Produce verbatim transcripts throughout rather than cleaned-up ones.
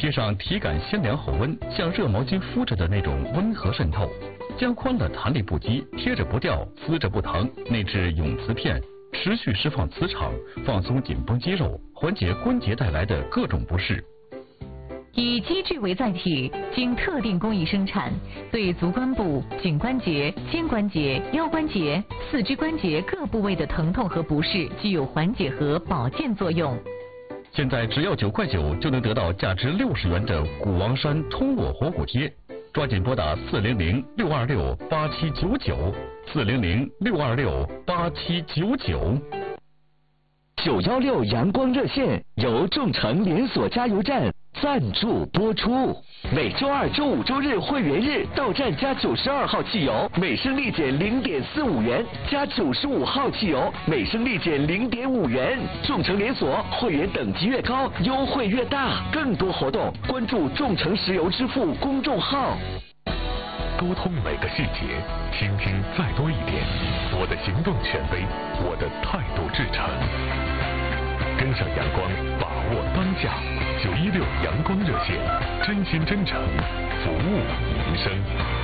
贴上体感鲜凉后温，像热毛巾敷着的那种温和渗透。加宽了，弹力不羁，贴着不掉，撕着不疼。内置永磁片，持续释放磁场，放松紧绷肌肉，缓解关节带来的各种不适。 以机制为载体，经特定工艺生产，对足关部、颈关节、肩关节、腰关节、四肢关节各部位的疼痛和不适具有缓解和保健作用。 现在只要九块九就能得到价值六十元的古王山通络活骨贴，抓紧拨打四零零六二六八七九九，四零零六二六八七九九。 九幺六阳光热线由众诚连锁加油站赞助播出。每周二、周五、周日会员日到站加九十二号汽油，每升立减零点四五元；加九十五号汽油，每升立减零点五元。众诚连锁会员等级越高，优惠越大。更多活动关注众诚石油支付公众号。 沟通每个细节，倾听再多一点。我的行动权威，我的态度至诚。跟上阳光，把握当下。九一六阳光热线，真心真诚，服务民生。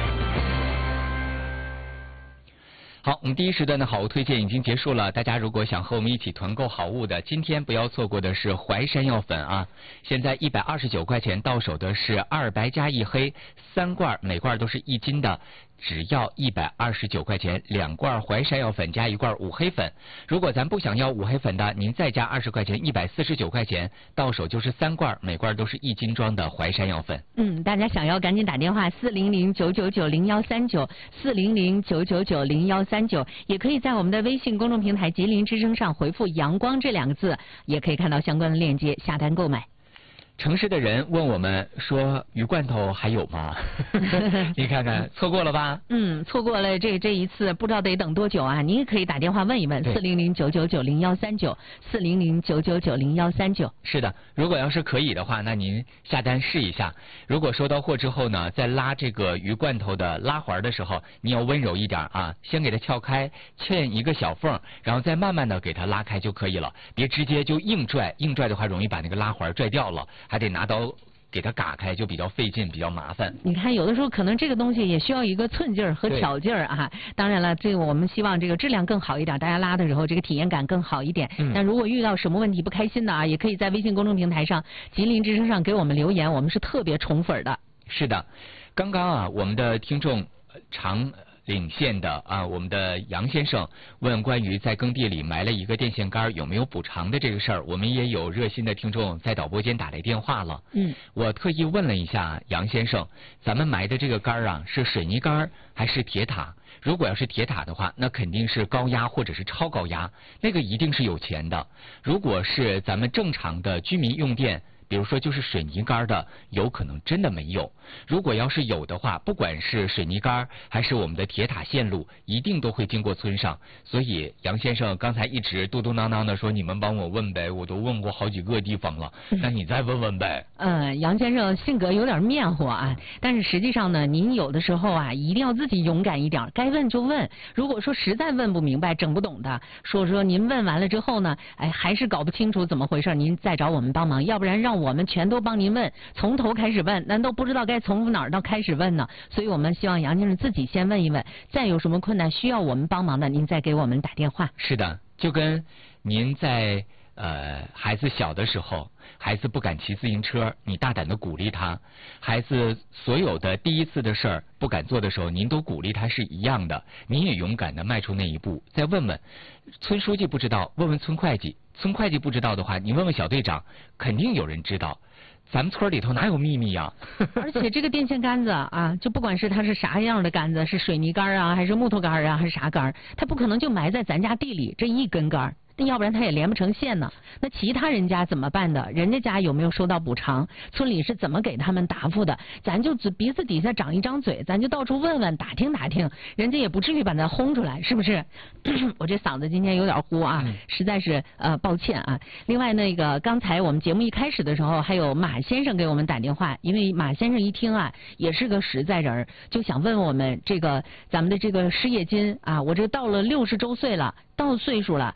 好，我们第一时段的好物推荐已经结束了。大家如果想和我们一起团购好物的，今天不要错过的是淮山药粉啊！现在一百二十九块钱到手的是二白加一黑三罐，每罐都是一斤的。只要一百二十九块钱，两罐淮山药粉加一罐五黑粉。如果咱不想要五黑粉的，您再加二十块钱，一百四十九块钱，到手就是三罐，每罐都是一斤装的淮山药粉。 嗯，大家想要赶紧打电话四零零九九九零幺三九四零零九九九零幺三九，也可以在我们的微信公众平台吉林之声上回复阳光这两个字，也可以看到相关的链接下单购买。 城市的人问我们说鱼罐头还有吗？你看看错过了吧？ 嗯，错过了这这一次，不知道得等多久啊！您也可以打电话问一问，四零零九九九零幺三九四零零九九九零幺三九。 是的，如果要是可以的话，那您下单试一下。如果收到货之后呢，在拉这个鱼罐头的拉环的时候，你要温柔一点啊，先给它撬开，嵌一个小缝，然后再慢慢的给它拉开就可以了，别直接就硬拽，硬拽的话容易把那个拉环拽掉了。还得拿刀给它嘎开，就比较费劲，比较麻烦。 你看，有的时候可能这个东西也需要一个寸劲儿和巧劲儿啊。当然了，这个我们希望这个质量更好一点，大家拉的时候这个体验感更好一点。嗯。但如果遇到什么问题不开心的啊，也可以在微信公众平台上、吉林之声上给我们留言，我们是特别宠粉的。 是的，刚刚啊，我们的听众常领线的啊，我们的杨先生问关于在耕地里埋了一个电线杆有没有补偿的这个事儿，我们也有热心的听众在导播间打来电话了。嗯，我特意问了一下杨先生，咱们埋的这个杆啊是水泥杆还是铁塔？如果要是铁塔的话，那肯定是高压或者是超高压，那个一定是有钱的。如果是咱们正常的居民用电，比如说就是水泥杆的，有可能真的没有。如果要是有的话，不管是水泥杆还是我们的铁塔线路，一定都会经过村上。所以杨先生刚才一直嘟嘟囔囔的说，你们帮我问呗，我都问过好几个地方了，那你再问问呗。 嗯，杨先生性格有点面活啊，但是实际上呢，您有的时候啊，一定要自己勇敢一点，该问就问。如果说实在问不明白、整不懂的，说说您问完了之后呢，哎，还是搞不清楚怎么回事，您再找我们帮忙，要不然让我们全都帮您问，从头开始问，难道不知道该从哪儿到开始问呢？所以我们希望杨先生自己先问一问，再有什么困难需要我们帮忙的，您再给我们打电话。 是的，就跟您在呃孩子小的时候，孩子不敢骑自行车，你大胆的鼓励他；孩子所有的第一次的事儿不敢做的时候，您都鼓励他是一样的，您也勇敢的迈出那一步。再问问村书记不知道，问问村会计，村会计不知道的话，你问问小队长，肯定有人知道。咱们村里头哪有秘密呀？ 而且这个电线杆子啊，就不管是它是啥样的杆子，是水泥杆啊，还是木头杆啊，还是啥杆，它不可能就埋在咱家地里这一根杆。那要不然他也连不成线呢。那其他人家怎么办的？人家家有没有收到补偿？村里是怎么给他们答复的？咱就鼻子底下长一张嘴，咱就到处问问打听打听，人家也不至于把咱轰出来，是不是？我这嗓子今天有点呼啊，实在是呃抱歉啊。另外那个刚才我们节目一开始的时候，还有马先生给我们打电话，因为马先生一听啊，也是个实在人，就想问我们这个咱们的这个失业金啊，我这到了六十周岁了。到岁数了，但是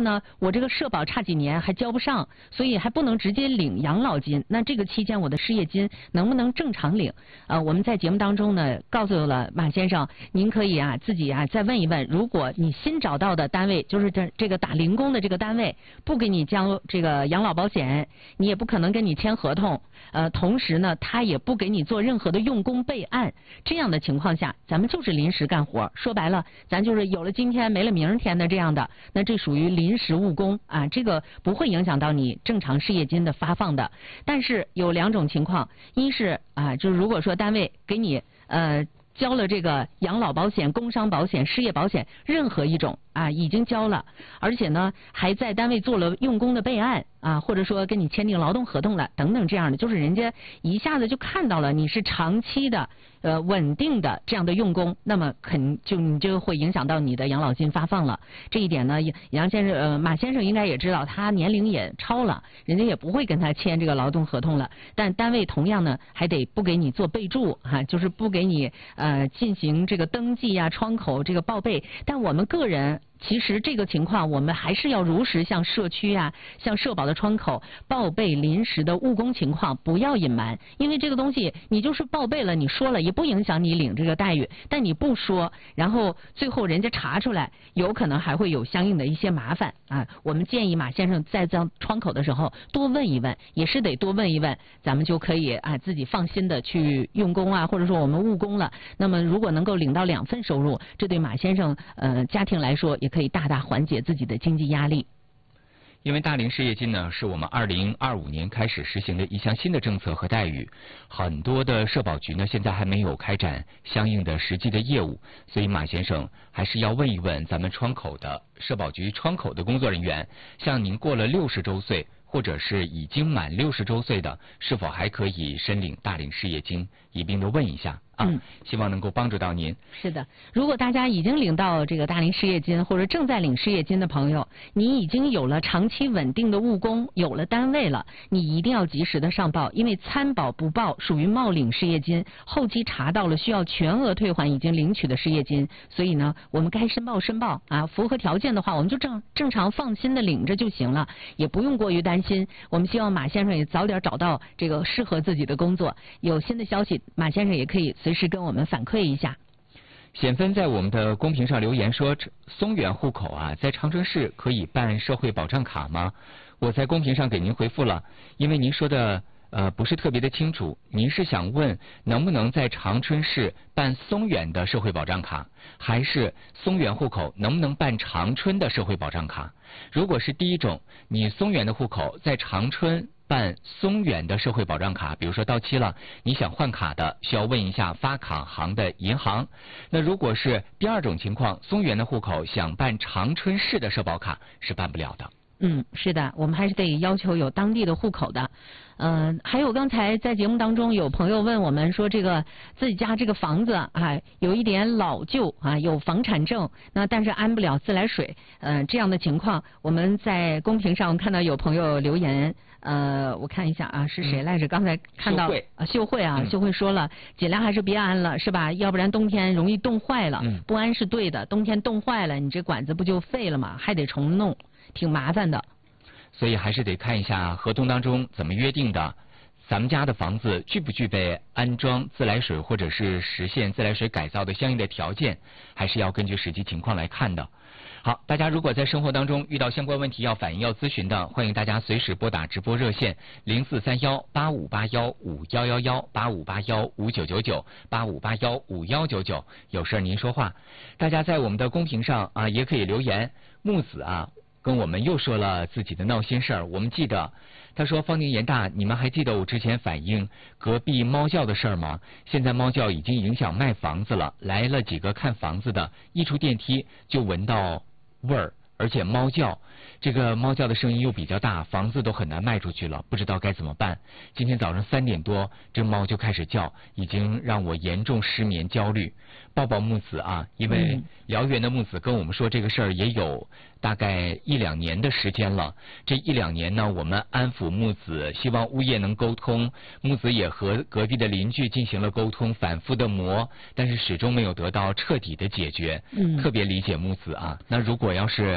呢，我这个社保差几年还交不上，所以还不能直接领养老金。那这个期间我的失业金能不能正常领？呃，我们在节目当中呢，告诉了马先生，您可以啊自己啊再问一问，如果你新找到的单位，就是这这个打零工的这个单位不给你交这个养老保险，你也不可能跟你签合同，呃，同时呢，他也不给你做任何的用工备案，这样的情况下，咱们就是临时干活，说白了，咱就是有了今天没了明天的这样的，那这属于临时务工啊，这个不会影响到你正常失业金的发放的。但是有两种情况，一是啊，就是如果说单位给你呃交了这个养老保险、工伤保险、失业保险任何一种啊，已经交了，而且呢还在单位做了用工的备案啊，或者说跟你签订劳动合同了等等这样的，就是人家一下子就看到了你是长期的呃稳定的这样的用工，那么肯就你就会影响到你的养老金发放了。这一点呢，杨先生呃马先生应该也知道，他年龄也超了，人家也不会跟他签这个劳动合同了，但单位同样呢还得不给你做备注哈、啊，就是不给你呃进行这个登记啊、窗口这个报备，但我们个人。其实这个情况，我们还是要如实向社区啊、向社保的窗口报备临时的务工情况，不要隐瞒。因为这个东西，你就是报备了，你说了也不影响你领这个待遇，但你不说，然后最后人家查出来，有可能还会有相应的一些麻烦啊。我们建议马先生在在窗口的时候多问一问，也是得多问一问，咱们就可以啊自己放心的去用工啊，或者说我们务工了。那么如果能够领到两份收入，这对马先生呃家庭来说也可以大大缓解自己的经济压力。 因为大龄失业金呢，是我们二零二五年开始实行的一项新的政策和待遇，很多的社保局呢现在还没有开展相应的实际的业务，所以马先生还是要问一问咱们窗口的社保局窗口的工作人员，像您过了六十周岁或者是已经满六十周岁的，是否还可以申领大龄失业金，一并的问一下啊， 嗯， 希望能够帮助到您。 是的，如果大家已经领到这个大龄失业金或者正在领失业金的朋友，你已经有了长期稳定的务工，有了单位了，你一定要及时的上报，因为参保不报属于冒领失业金，后期查到了需要全额退还已经领取的失业金，所以呢，我们该申报申报啊，符合条件的话，我们就正正常放心的领着就行了，也不用过于担心。我们希望马先生也早点找到这个适合自己的工作，有新的消息，马先生也可以随时跟我们反馈一下。 显芬在我们的公屏上留言说，松原户口啊，在长春市可以办社会保障卡吗？我在公屏上给您回复了，因为您说的呃不是特别的清楚，您是想问能不能在长春市办松原的社会保障卡，还是松原户口能不能办长春的社会保障卡？如果是第一种，你松原的户口在长春办松原的社会保障卡，比如说到期了，你想换卡的，需要问一下发卡行的银行。那如果是第二种情况，松原的户口想办长春市的社保卡是办不了的。 嗯，是的，我们还是得要求有当地的户口的。嗯、呃，还有刚才在节目当中有朋友问我们说，这个自己家这个房子啊有一点老旧啊，有房产证，那但是安不了自来水，嗯、呃，这样的情况，我们在公屏上看到有朋友留言，呃，我看一下啊，是谁来着？嗯、刚才看到啊，秀慧啊，嗯、秀慧说了，尽量还是别安了，是吧？要不然冬天容易冻坏了。嗯、不安是对的，冬天冻坏了，你这管子不就废了吗？还得重弄。挺麻烦的， 所以还是得看一下合同当中怎么约定的，咱们家的房子具不具备安装自来水或者是实现自来水改造的相应的条件，还是要根据实际情况来看的。好，大家如果在生活当中遇到相关问题要反映要咨询的，欢迎大家随时拨打直播热线零四三幺八五八幺五幺幺幺八五八幺五九九九八五八幺五幺九九，有事您说话。大家在我们的公屏上啊也可以留言。木子啊跟我们又说了自己的闹心事儿，我们记得，他说方宁严大，你们还记得我之前反映隔壁猫叫的事儿吗？现在猫叫已经影响卖房子了，来了几个看房子的，一出电梯就闻到味儿，而且猫叫，这个猫叫的声音又比较大，房子都很难卖出去了，不知道该怎么办。今天早上三点多，这猫就开始叫，已经让我严重失眠焦虑。抱抱木子啊，因为辽源的木子跟我们说这个事儿也有大概一两年的时间了。这一两年呢，我们安抚木子，希望物业能沟通，木子也和隔壁的邻居进行了沟通，反复的磨，但是始终没有得到彻底的解决。嗯，特别理解木子啊。那如果要是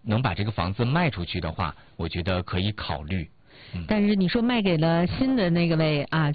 能把这个房子卖出去的话，我觉得可以考虑。 但是你说卖给了新的那个位啊，